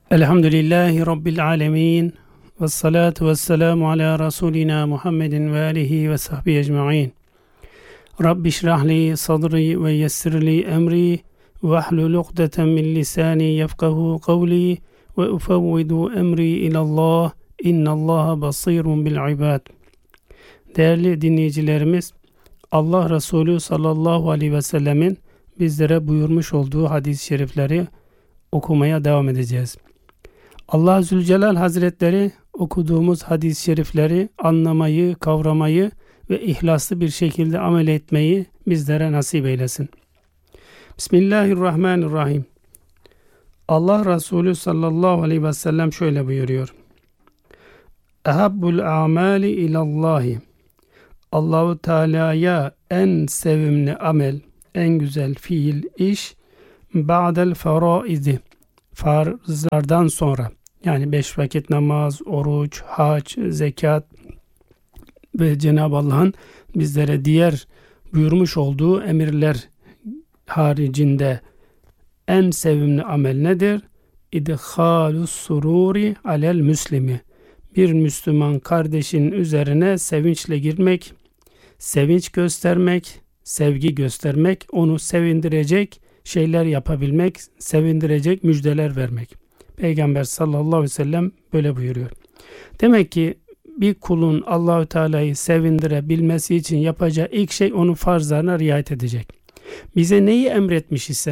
Elhamdülillahi Rabbil alemin. Ve salatu ve selamu ala Resulina Muhammedin ve alihi ve sahbihi ecma'in. Rabbi şrahli sadri ve yessirli emri ve ahlul ukdeten min lisani yefkahu kavli ve ufevvidu emri ilallah. İnnallaha basirun bil ibad. Değerli dinleyicilerimiz, Allah Resulü sallallahu aleyhi ve sellemin bizlere buyurmuş olduğu hadis-i şerifleri okumaya devam edeceğiz. Allah Zülcelal Hazretleri okuduğumuz hadis-i şerifleri anlamayı, kavramayı ve ihlaslı bir şekilde amel etmeyi bizlere nasip eylesin. Bismillahirrahmanirrahim. Allah Resulü sallallahu aleyhi ve sellem şöyle buyuruyor. Ehabbul amali ilallahi. Allahu Teala'ya en sevimli amel, en güzel fiil, iş ba'del faraizi. Farzlardan sonra, yani 5 vakit namaz, oruç, hac, zekat ve Cenab-ı Allah'ın bizlere diğer buyurmuş olduğu emirler haricinde en sevimli amel nedir? İdhalus sururi alel müslimi. Bir Müslüman kardeşin üzerine sevinçle girmek, sevinç göstermek, sevgi göstermek, onu sevindirecek şeyler yapabilmek, sevindirecek müjdeler vermek. Peygamber sallallahu aleyhi ve sellem böyle buyuruyor. Demek ki bir kulun Allahü Teala'yı sevindirebilmesi için yapacağı ilk şey onun farzlarına riayet edecek. Bize neyi emretmiş ise,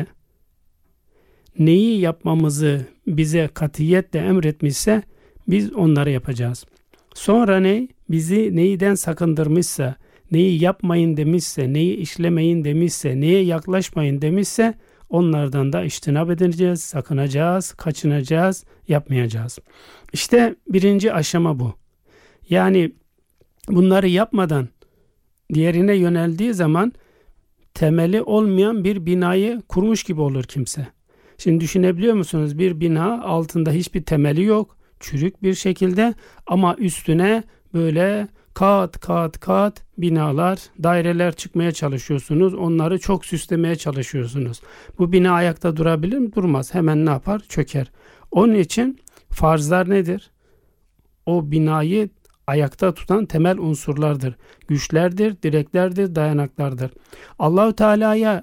neyi yapmamızı bize katiyetle emretmişse biz onları yapacağız. Sonra bizi neyden sakındırmışsa, neyi yapmayın demişse, neyi işlemeyin demişse, neye yaklaşmayın demişse onlardan da içtinab edeceğiz, sakınacağız, kaçınacağız, yapmayacağız. İşte birinci aşama bu. Yani bunları yapmadan diğerine yöneldiği zaman temeli olmayan bir binayı kurmuş gibi olur kimse. Şimdi düşünebiliyor musunuz? Bir bina altında hiçbir temeli yok, çürük bir şekilde ama üstüne böyle kat binalar, daireler çıkmaya çalışıyorsunuz. Onları çok süslemeye çalışıyorsunuz. Bu bina ayakta durabilir mi? Durmaz. Hemen ne yapar? Çöker. Onun için farzlar nedir? O binayı ayakta tutan temel unsurlardır. Güçlerdir, direklerdir, dayanaklardır. Allahu Teala'ya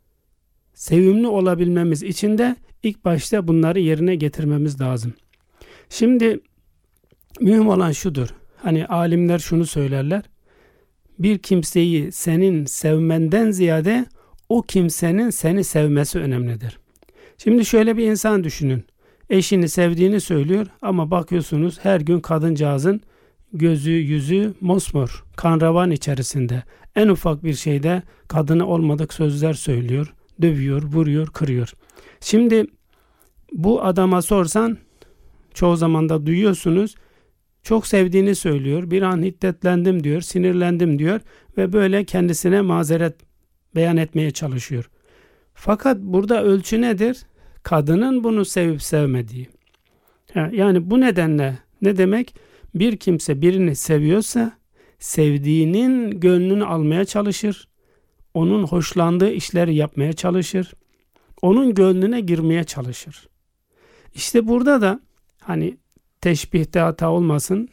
sevimli olabilmemiz için de ilk başta bunları yerine getirmemiz lazım. Şimdi mühim olan şudur. Hani alimler şunu söylerler. Bir kimseyi senin sevmenden ziyade o kimsenin seni sevmesi önemlidir. Şimdi şöyle bir insan düşünün. Eşini sevdiğini söylüyor ama bakıyorsunuz her gün kadıncağızın gözü yüzü mosmor, kanravan içerisinde. En ufak bir şeyde kadına olmadık sözler söylüyor, dövüyor, vuruyor, kırıyor. Şimdi bu adama sorsan çoğu zaman da duyuyorsunuz. Çok sevdiğini söylüyor. Bir an hiddetlendim diyor, sinirlendim diyor ve böyle kendisine mazeret beyan etmeye çalışıyor. Fakat burada ölçü nedir? Kadının bunu sevip sevmediği. Yani bu nedenle ne demek? Bir kimse birini seviyorsa sevdiğinin gönlünü almaya çalışır. Onun hoşlandığı işleri yapmaya çalışır. Onun gönlüne girmeye çalışır. İşte burada da hani teşbihte hata olmasın.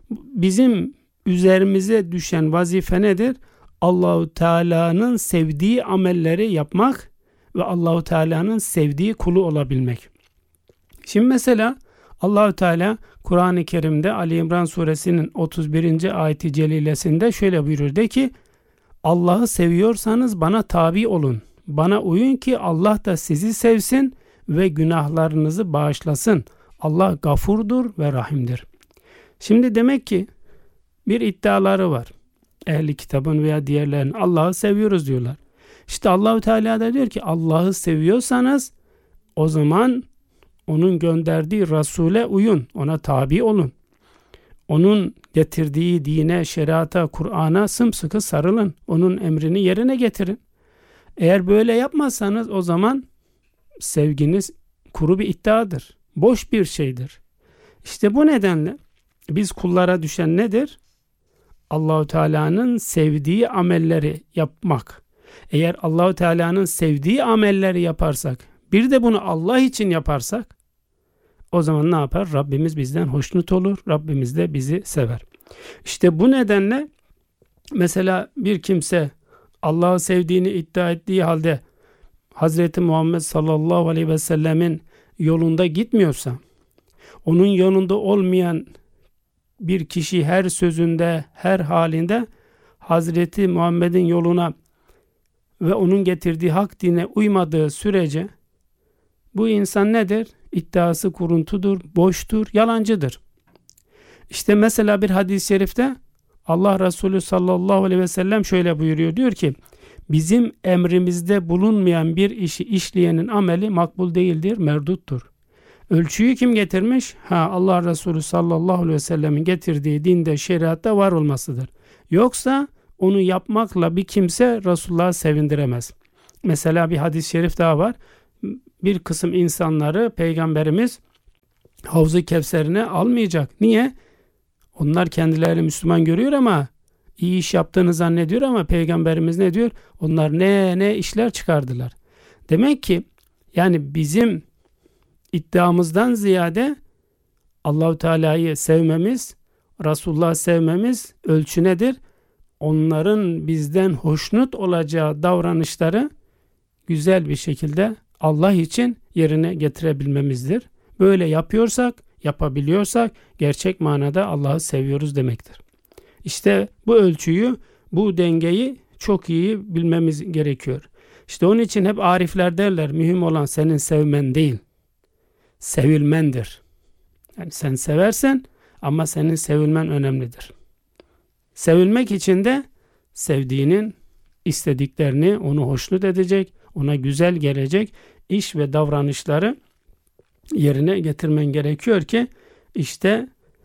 Bizim üzerimize düşen vazife nedir? Allahu Teala'nın sevdiği amelleri yapmak ve Allahu Teala'nın sevdiği kulu olabilmek. Şimdi mesela Allahu Teala Kur'an-ı Kerim'de Ali İmran suresinin 31. ayeti celilesinde şöyle buyurur de ki Allah'ı seviyorsanız bana tabi olun. Bana uyun ki Allah da sizi sevsin ve günahlarınızı bağışlasın. Allah gafurdur ve rahimdir. Şimdi demek ki bir iddiaları var. Ehli kitabın veya diğerlerinin Allah'ı seviyoruz diyorlar. İşte Allahu Teala da diyor ki Allah'ı seviyorsanız o zaman onun gönderdiği Resul'e uyun. Ona tabi olun. Onun getirdiği dine, şeriata, Kur'an'a sımsıkı sarılın. Onun emrini yerine getirin. Eğer böyle yapmazsanız o zaman sevginiz kuru bir iddiadır. Boş bir şeydir. İşte bu nedenle biz kullara düşen nedir? Allahu Teala'nın sevdiği amelleri yapmak. Eğer Allahu Teala'nın sevdiği amelleri yaparsak, bir de bunu Allah için yaparsak, O zaman ne yapar? Rabbimiz bizden hoşnut olur. Rabbimiz de bizi sever. İşte bu nedenle mesela bir kimse Allah'ı sevdiğini iddia ettiği halde Hazreti Muhammed sallallahu aleyhi ve sellemin yolunda gitmiyorsa, onun yolunda olmayan bir kişi her sözünde, her halinde Hazreti Muhammed'in yoluna ve onun getirdiği hak dine uymadığı sürece bu insan nedir? İddiası kuruntudur, boştur, yalancıdır. İşte mesela bir hadis-i şerifte Allah Resulü sallallahu aleyhi ve sellem şöyle buyuruyor. Diyor ki, bizim emrimizde bulunmayan bir işi işleyenin ameli makbul değildir, merduttur. Ölçüyü kim getirmiş? Allah Resulü sallallahu aleyhi ve sellemin getirdiği dinde, şeriatta var olmasıdır. Yoksa onu yapmakla bir kimse Resulullah'ı sevindiremez. Mesela bir hadis-i şerif daha var. Bir kısım insanları Peygamberimiz Havz-ı Kevser'ine almayacak. Niye? Onlar kendilerini Müslüman görüyor ama iyi iş yaptığını zannediyor ama Peygamberimiz ne diyor? Onlar ne işler çıkardılar. Demek ki yani bizim iddiamızdan ziyade Allahu Teala'yı sevmemiz, Resulullah'ı sevmemiz ölçü nedir? Onların bizden hoşnut olacağı davranışları güzel bir şekilde Allah için yerine getirebilmemizdir. Böyle yapıyorsak, yapabiliyorsak gerçek manada Allah'ı seviyoruz demektir. İşte bu ölçüyü, bu dengeyi çok iyi bilmemiz gerekiyor. İşte onun için hep arifler derler, mühim olan senin sevmen değil, sevilmendir. Yani sen seversen ama senin sevilmen önemlidir. Sevilmek için de sevdiğinin istediklerini, onu hoşnut edecek, ona güzel gelecek iş ve davranışları yerine getirmen gerekiyor ki işte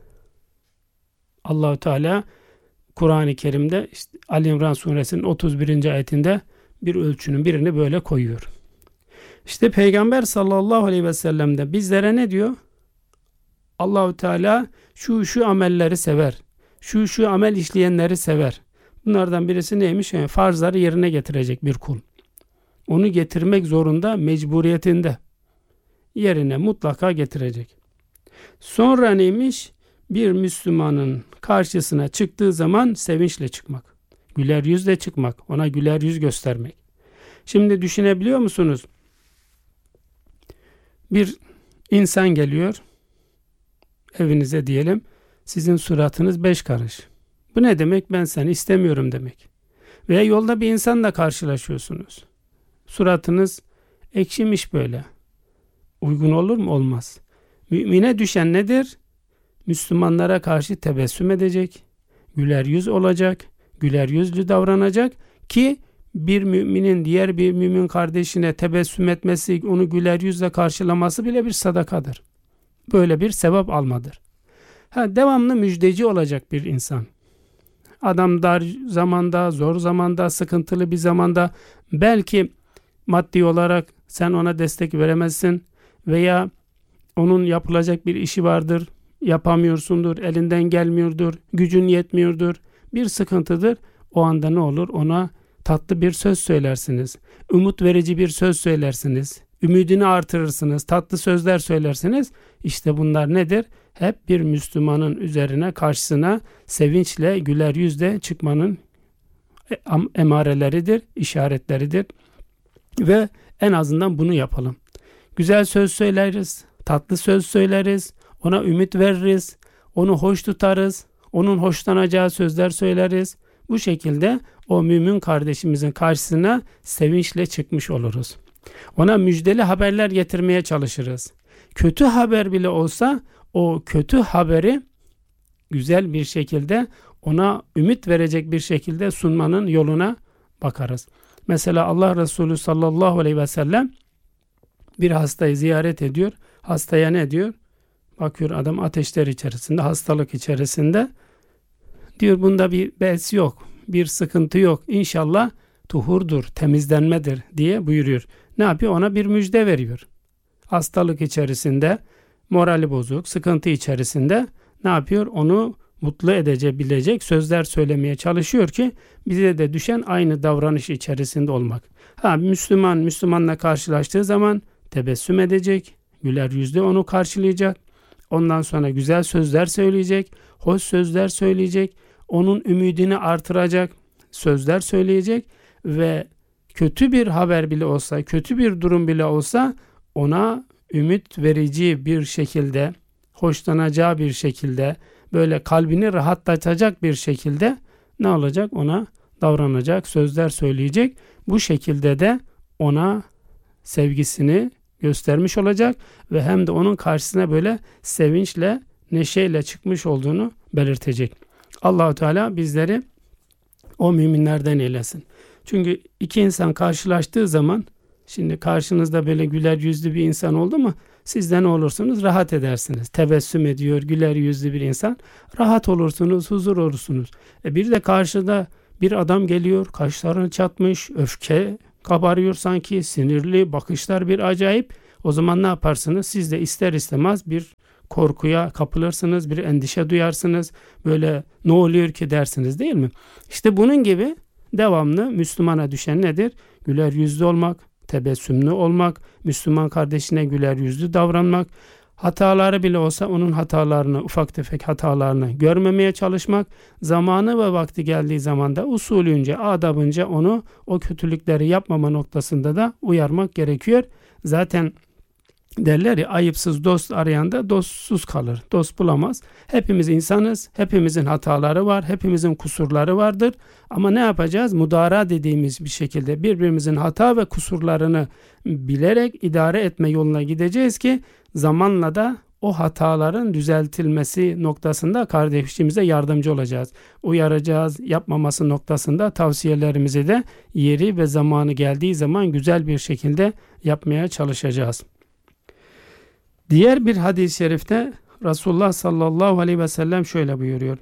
Allah-u Teala Kur'an-ı Kerim'de işte Ali İmran suresinin 31. ayetinde bir ölçünün birini böyle koyuyor. İşte Peygamber sallallahu aleyhi ve sellem de bizlere ne diyor? Allah-u Teala şu amelleri sever. Şu amel işleyenleri sever. Bunlardan birisi neymiş? Yani farzları yerine getirecek bir kul. Onu getirmek zorunda, mecburiyetinde. Yerine mutlaka getirecek. Sonra neymiş? Bir Müslümanın karşısına çıktığı zaman sevinçle çıkmak. Güler yüzle çıkmak. Ona güler yüz göstermek. Şimdi düşünebiliyor musunuz? Bir insan geliyor evinize diyelim. Sizin suratınız 5 karış. Bu ne demek? Ben seni istemiyorum demek. Veya yolda bir insanla karşılaşıyorsunuz. Suratınız ekşimiş böyle. Uygun olur mu? Olmaz. Mümine düşen nedir? Müslümanlara karşı tebessüm edecek, güler yüz olacak, güler yüzlü davranacak ki bir müminin diğer bir mümin kardeşine tebessüm etmesi, onu güler yüzle karşılaması bile bir sadakadır. Böyle bir sevap almadır. Devamlı müjdeci olacak bir insan. Adam dar zamanda, zor zamanda, sıkıntılı bir zamanda belki maddi olarak sen ona destek veremezsin veya onun yapılacak bir işi vardır, yapamıyorsundur, elinden gelmiyordur, gücün yetmiyordur, bir sıkıntıdır. O anda ne olur? Ona tatlı bir söz söylersiniz, umut verici bir söz söylersiniz, ümidini artırırsınız, tatlı sözler söylersiniz. İşte bunlar nedir? Hep bir Müslümanın üzerine, karşısına sevinçle, güler yüzle çıkmanın emareleridir, işaretleridir. Ve en azından bunu yapalım. Güzel söz söyleriz, tatlı söz söyleriz, ona ümit veririz, onu hoş tutarız, onun hoşlanacağı sözler söyleriz. Bu şekilde o mümin kardeşimizin karşısına sevinçle çıkmış oluruz. Ona müjdeli haberler getirmeye çalışırız. Kötü haber bile olsa o kötü haberi güzel bir şekilde ona ümit verecek bir şekilde sunmanın yoluna bakarız. Mesela Allah Resulü sallallahu aleyhi ve sellem bir hastayı ziyaret ediyor. Hastaya ne diyor? Bakıyor adam ateşler içerisinde, hastalık içerisinde. Diyor bunda bir beis yok, bir sıkıntı yok. İnşallah tuhurdur, temizlenmedir diye buyuruyor. Ne yapıyor? Ona bir müjde veriyor. Hastalık içerisinde, morali bozuk, sıkıntı içerisinde ne yapıyor? Onu mutlu edebilecek sözler söylemeye çalışıyor ki bize de düşen aynı davranış içerisinde olmak. Müslümanla karşılaştığı zaman tebessüm edecek, güler yüzlü onu karşılayacak. Ondan sonra güzel sözler söyleyecek, hoş sözler söyleyecek, onun ümidini artıracak sözler söyleyecek ve kötü bir haber bile olsa, kötü bir durum bile olsa ona ümit verici bir şekilde, hoşlanacağı bir şekilde, böyle kalbini rahatlatacak bir şekilde ne olacak? Ona davranacak, sözler söyleyecek. Bu şekilde de ona sevgisini göstermiş olacak ve hem de onun karşısına böyle sevinçle, neşeyle çıkmış olduğunu belirtecek. Allah-u Teala bizleri o müminlerden eylesin. Çünkü iki insan karşılaştığı zaman, şimdi karşınızda böyle güler yüzlü bir insan oldu mu siz de ne olursunuz? Rahat edersiniz. Tebessüm ediyor, güler yüzlü bir insan. Rahat olursunuz, huzur olursunuz. Bir de karşıda bir adam geliyor, kaşlarını çatmış, öfke kabarıyor sanki, sinirli, bakışlar bir acayip. O zaman ne yaparsınız? Siz de ister istemez bir korkuya kapılırsınız, bir endişe duyarsınız. Böyle ne oluyor ki dersiniz, değil mi? İşte bunun gibi devamlı Müslümana düşen nedir? Güler yüzlü olmak, tebessümlü olmak, Müslüman kardeşine güler yüzlü davranmak, hataları bile olsa onun hatalarını, ufak tefek hatalarını görmemeye çalışmak, zamanı ve vakti geldiği zaman da usulünce, adabınca onu o kötülükleri yapmama noktasında da uyarmak gerekiyor. Zaten derler ya, ayıpsız dost arayan da dostsuz kalır. Dost bulamaz. Hepimiz insanız. Hepimizin hataları var. Hepimizin kusurları vardır. Ama ne yapacağız? Mudara dediğimiz bir şekilde birbirimizin hata ve kusurlarını bilerek idare etme yoluna gideceğiz ki zamanla da o hataların düzeltilmesi noktasında kardeşimize yardımcı olacağız. Uyaracağız, yapmaması noktasında tavsiyelerimizi de yeri ve zamanı geldiği zaman güzel bir şekilde yapmaya çalışacağız. Diğer bir hadis-i şerifte Resulullah sallallahu aleyhi ve sellem şöyle buyuruyor.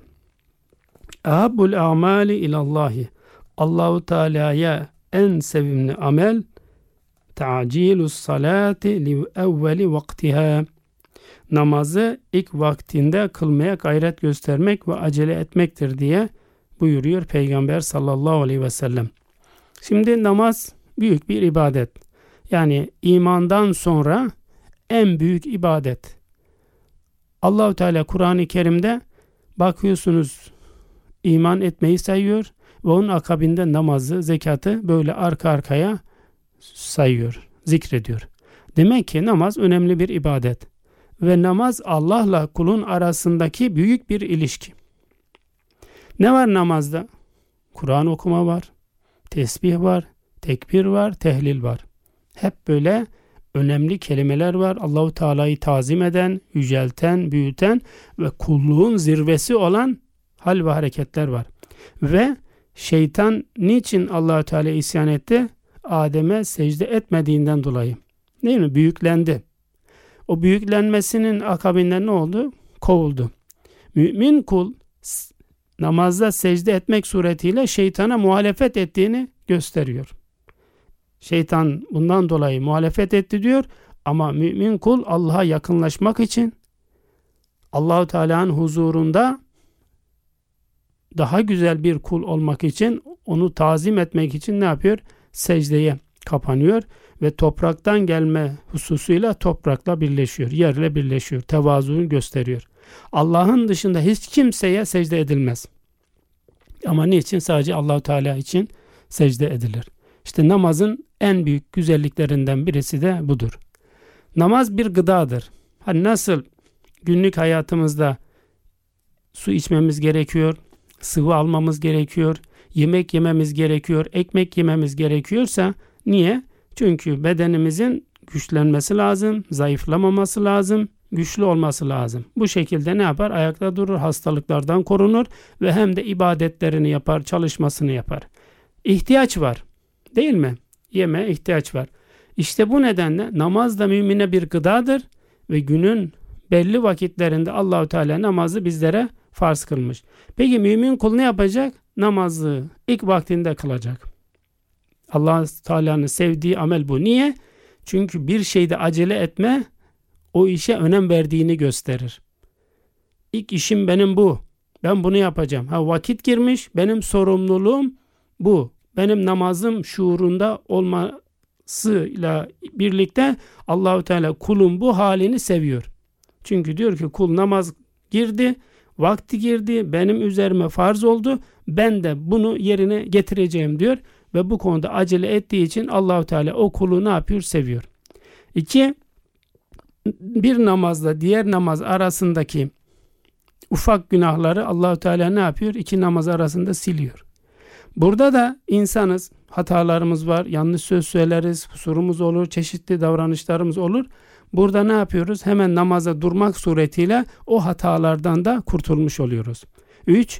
Ahabbul amali ilallahi. Allahu Teala'ya en sevimli amel ta'cilus salati li evveli vaktiha. Namazı ilk vaktinde kılmaya gayret göstermek ve acele etmektir diye buyuruyor Peygamber sallallahu aleyhi ve sellem. Şimdi namaz büyük bir ibadet. Yani imandan sonra en büyük ibadet. Allah-u Teala Kur'an-ı Kerim'de bakıyorsunuz iman etmeyi sayıyor ve onun akabinde namazı, zekatı böyle arka arkaya sayıyor, zikrediyor. Demek ki namaz önemli bir ibadet. Ve namaz Allah'la kulun arasındaki büyük bir ilişki. Ne var namazda? Kur'an okuma var, tesbih var, tekbir var, tehlil var. Hep böyle önemli kelimeler var. Allahu Teala'yı tazim eden, yücelten, büyüten ve kulluğun zirvesi olan hal ve hareketler var. Ve şeytan niçin Allahu Teala'ya isyan etti? Adem'e secde etmediğinden dolayı. Değil mi? Büyüklendi. O büyüklenmesinin akabinde ne oldu? Kovuldu. Mümin kul namazda secde etmek suretiyle şeytana muhalefet ettiğini gösteriyor. Şeytan bundan dolayı muhalefet etti diyor ama mümin kul Allah'a yakınlaşmak için Allah-u Teala'nın huzurunda daha güzel bir kul olmak için, onu tazim etmek için ne yapıyor? Secdeye kapanıyor ve topraktan gelme hususuyla toprakla birleşiyor, yerle birleşiyor, tevazuunu gösteriyor. Allah'ın dışında hiç kimseye secde edilmez. Ama niçin? Sadece Allah-u Teala için secde edilir. İşte namazın en büyük güzelliklerinden birisi de budur. Namaz bir gıdadır. Hani nasıl günlük hayatımızda su içmemiz gerekiyor, sıvı almamız gerekiyor, yemek yememiz gerekiyor, ekmek yememiz gerekiyorsa niye? Çünkü bedenimizin güçlenmesi lazım, zayıflamaması lazım, güçlü olması lazım. Bu şekilde ne yapar? Ayakta durur, hastalıklardan korunur ve hem de ibadetlerini yapar, çalışmasını yapar. İhtiyaç var. Değil mi? Yemeğe ihtiyaç var. İşte bu nedenle namaz da mümine bir gıdadır ve günün belli vakitlerinde Allahu Teala namazı bizlere farz kılmış. Peki mümin kul ne yapacak? Namazı ilk vaktinde kılacak. Allah Teala'nın sevdiği amel bu. Niye? Çünkü bir şeyde acele etme o işe önem verdiğini gösterir. İlk işim benim bu. Ben bunu yapacağım. Vakit girmiş, benim sorumluluğum bu. Benim namazım şuurunda olma olmasıyla birlikte Allahu Teala kulun bu halini seviyor. Çünkü diyor ki kul namaz girdi, vakti girdi, benim üzerime farz oldu. Ben de bunu yerine getireceğim diyor ve bu konuda acele ettiği için Allahu Teala o kulu ne yapıyor? Seviyor. 2. Bir namazla diğer namaz arasındaki ufak günahları Allahu Teala ne yapıyor? 2 namaz arasında siliyor. Burada da insanız, hatalarımız var, yanlış söz söyleriz, kusurumuz olur, çeşitli davranışlarımız olur. Burada ne yapıyoruz? Hemen namaza durmak suretiyle o hatalardan da kurtulmuş oluyoruz. 3.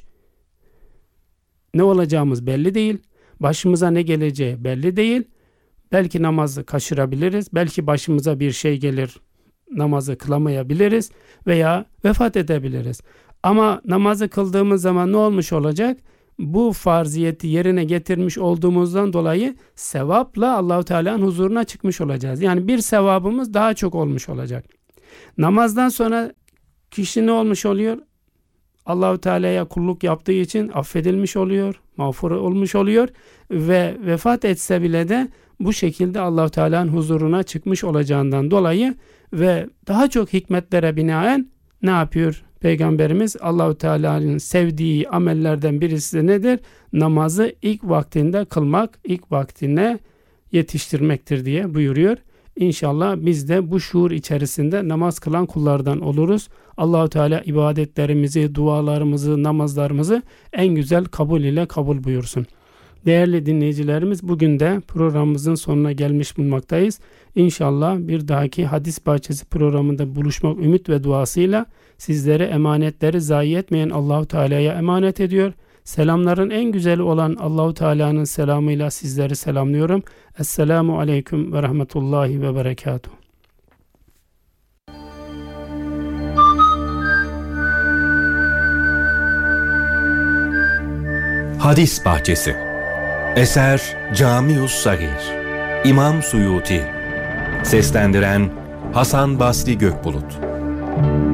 Ne olacağımız belli değil. Başımıza ne geleceği belli değil. Belki namazı kaçırabiliriz. Belki başımıza bir şey gelir. Namazı kılamayabiliriz veya vefat edebiliriz. Ama namazı kıldığımız zaman ne olmuş olacak? Bu farziyeti yerine getirmiş olduğumuzdan dolayı sevapla Allahu Teala'nın huzuruna çıkmış olacağız. Yani bir sevabımız daha çok olmuş olacak. Namazdan sonra kişi ne olmuş oluyor? Allahu Teala'ya kulluk yaptığı için affedilmiş oluyor, mağfur olmuş oluyor ve vefat etse bile de bu şekilde Allahu Teala'nın huzuruna çıkmış olacağından dolayı ve daha çok hikmetlere binaen ne yapıyor Peygamberimiz? Allahu Teala'nın sevdiği amellerden birisi de nedir? Namazı ilk vaktinde kılmak, ilk vaktine yetiştirmektir diye buyuruyor. İnşallah biz de bu şuur içerisinde namaz kılan kullardan oluruz. Allahu Teala ibadetlerimizi, dualarımızı, namazlarımızı en güzel kabul ile kabul buyursun. Değerli dinleyicilerimiz, bugün de programımızın sonuna gelmiş bulunmaktayız. İnşallah bir dahaki Hadis Bahçesi programında buluşmak ümit ve duasıyla sizlere emanetleri zayi etmeyen Allahu Teala'ya emanet ediyor. Selamların en güzeli olan Allahu Teala'nın selamıyla sizleri selamlıyorum. Esselamu aleyküm ve rahmetullahi ve berekatuhu. Hadis Bahçesi. Eser Camius Sagir. İmam Suyuti. Seslendiren Hasan Basri Gökbulut.